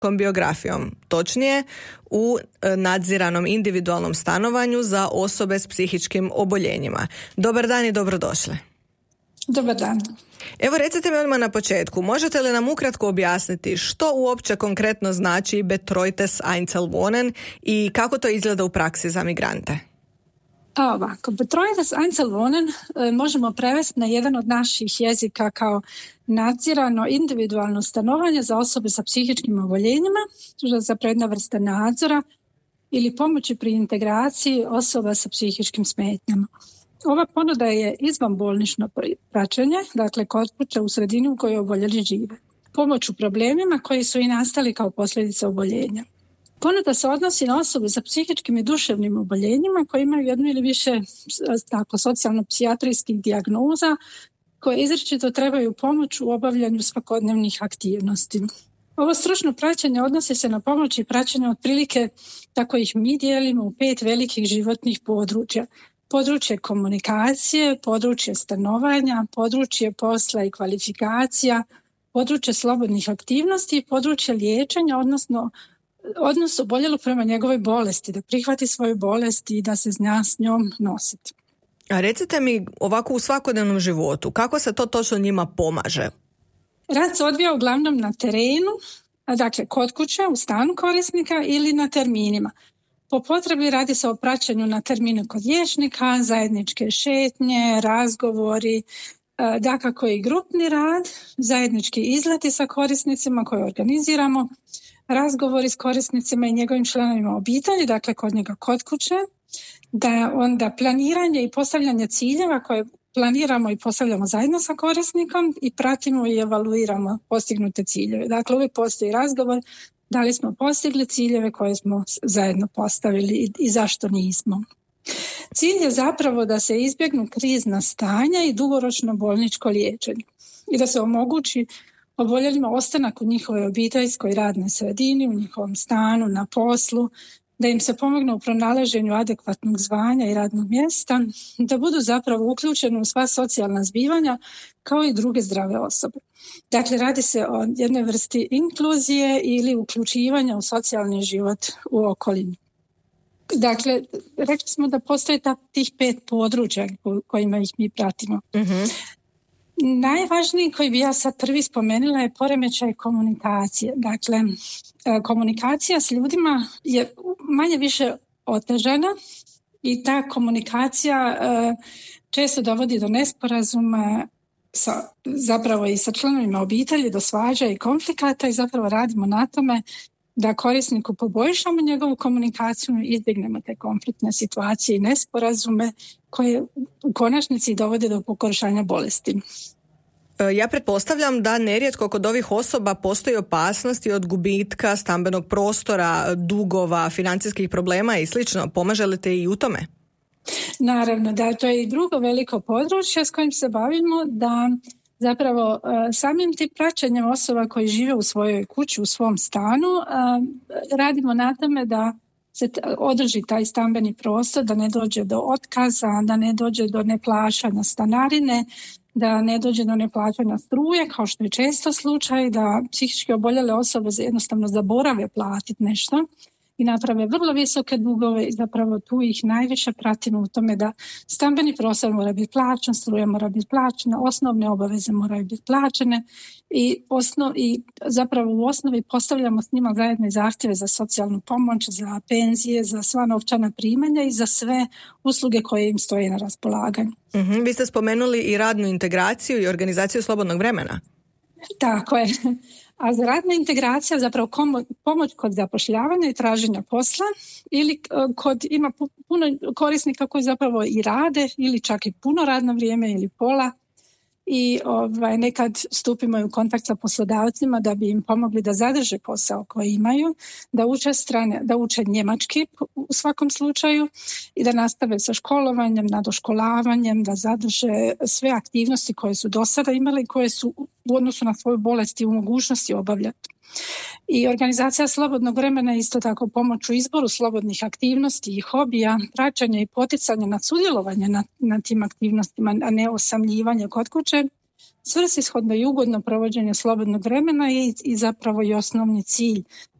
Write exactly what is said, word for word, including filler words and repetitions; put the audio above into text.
biografijom, točnije u nadziranom individualnom stanovanju za osobe s psihičkim oboljenjima. Dobar dan i dobrodošli. Dobar dan. Evo, recite mi odmah na početku, možete li nam ukratko objasniti što uopće konkretno znači Betreutes Einzelwohnen i kako to izgleda u praksi za migrante? A ovako, Betreutes Einzelwohnen e, možemo prevesti na jedan od naših jezika kao nadzirano individualno stanovanje za osobe sa psihičkim oboljenjima, za jedna vrsta nadzora ili pomoći pri integraciji osoba sa psihičkim smetnjama. Ova ponuda je izvanbolnično praćenje, dakle kod kuće u sredini u kojoj oboljeli žive. Pomoć u problemima koji su i nastali kao posljedica oboljenja. Ponuda se odnosi na osobe sa psihičkim i duševnim oboljenjima koji imaju jednu ili više tako, socijalno-psijatrijskih dijagnoza koje izričito trebaju pomoć u obavljanju svakodnevnih aktivnosti. Ovo stručno praćenje odnosi se na pomoć i praćenje otprilike, tako ih mi dijelimo u pet velikih životnih područja. Područje komunikacije, područje stanovanja, područje posla i kvalifikacija, područje slobodnih aktivnosti i područje liječenja, odnosno odnos oboljelog prema njegovoj bolesti, da prihvati svoju bolest i da se zna s njom nositi. A recite mi ovako u svakodnevnom životu, kako se to točno njima pomaže? Rad se odvija uglavnom na terenu, dakle kod kuće, u stanu korisnika ili na terminima. Po potrebi radi se o praćenju na terminu kod liječnika, zajedničke šetnje, razgovori, dakako i grupni rad, zajednički izleti sa korisnicima koje organiziramo, razgovori s korisnicima i njegovim članovima obitelji, dakle kod njega kod kuće, da onda planiranje i postavljanje ciljeva koje planiramo i postavljamo zajedno sa korisnikom i pratimo i evaluiramo postignute ciljeve. Dakle, uvijek postoji razgovor da li smo postigli ciljeve koje smo zajedno postavili i zašto nismo. Cilj je zapravo da se izbjegnu krizna stanja i dugoročno bolničko liječenje i da se omogući oboljelima ostanak u njihovoj obiteljskoj radnoj sredini, u njihovom stanu, na poslu, da im se pomogne u pronalaženju adekvatnog zvanja i radnog mjesta, da budu zapravo uključeni u sva socijalna zbivanja kao i druge zdrave osobe. Dakle, radi se o jednoj vrsti inkluzije ili uključivanja u socijalni život u okolini. Dakle, rekli smo da postoje ta, tih pet područja kojima ih mi pratimo. Uh-huh. Najvažniji koji bi ja sad prvi spomenula je poremećaj komunikacije. Dakle, komunikacija s ljudima je manje više otežana i ta komunikacija često dovodi do nesporazuma sa, zapravo i sa članovima obitelji, do svađa i konflikata i zapravo radimo na tome da korisniku poboljšamo njegovu komunikaciju i izbjegnemo te konfliktne situacije i nesporazume koje u konačnici dovode do pogoršanja bolesti. Ja pretpostavljam da nerijetko kod ovih osoba postoji opasnosti od gubitka stambenog prostora, dugova, financijskih problema i slično. Pomaže li te i u tome? Naravno, da, to je i drugo veliko područje s kojim se bavimo, da zapravo samim tim praćenjem osoba koji žive u svojoj kući, u svom stanu, radimo na tome da se održi taj stambeni prostor, da ne dođe do otkaza, da ne dođe do neplaćanja stanarine, da ne dođe do neplaćanja struje, kao što je često slučaj, da psihički oboljele osobe jednostavno zaborave platiti nešto i naprave vrlo visoke dugove i zapravo tu ih najviše pratimo u tome da stambeni prostor mora biti plaćen, struja mora biti plaćena, osnovne obaveze moraju biti plaćene i, osnov, i zapravo u osnovi postavljamo s njima zajedno i zahtjeve za socijalnu pomoć, za penzije, za sva novčana primanja i za sve usluge koje im stoje na raspolaganju. Mm-hmm. Vi ste spomenuli i radnu integraciju i organizaciju slobodnog vremena. Tako je. A za radna integracija zapravo komo, pomoć kod zapošljavanja i traženja posla ili kod ima puno korisnika koji zapravo i rade ili čak i puno radno vrijeme ili pola i ovaj, nekad stupimo u kontakt sa poslodavcima da bi im pomogli da zadrže posao koji imaju, da uče strane, da uče njemački u svakom slučaju i da nastave sa školovanjem, nadoškolavanjem, da zadrže sve aktivnosti koje su do sada imali i koje su u odnosu na svoju bolest i u mogućnosti obavljati. I organizacija slobodnog vremena isto tako pomoć u izboru slobodnih aktivnosti i hobija, praćanja i poticanja na sudjelovanje na, na tim aktivnostima, a ne osamljivanje kod kuće, Svrsishodno i ugodno provođenje slobodnog vremena je i zapravo i osnovni cilj